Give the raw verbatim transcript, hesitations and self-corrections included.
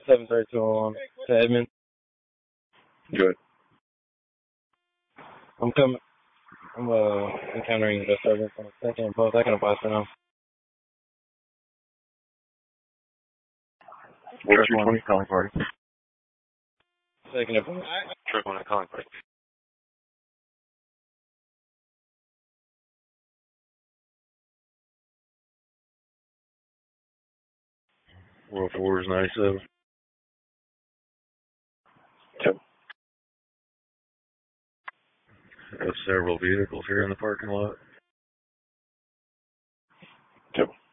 seven thirty two on to Edmond. Good. I'm coming. I'm uh encountering the servants on the second and both. I can apply for now. What's your twenty calling party? Second and both. Truck one calling party. World four is ninety-seven. Yep. Got several vehicles here in the parking lot. Yep.